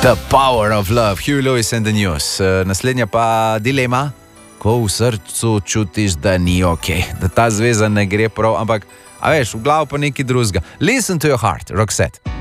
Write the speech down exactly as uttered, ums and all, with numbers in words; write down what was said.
The Power of Love, Huey Lewis and the News. Naslednja pa dilema, ko v srcu čutiš, da ni ok, da ta zveza ne gre prav, ampak, a veš, v glavu pa nekaj drugega. Listen to your heart, Roxette.